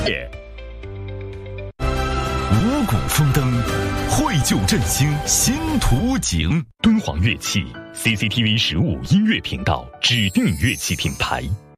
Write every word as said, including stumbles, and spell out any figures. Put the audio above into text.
五谷丰登，绘就振兴新图景。敦煌乐器 C C T V 十五音乐频道指定乐器品牌。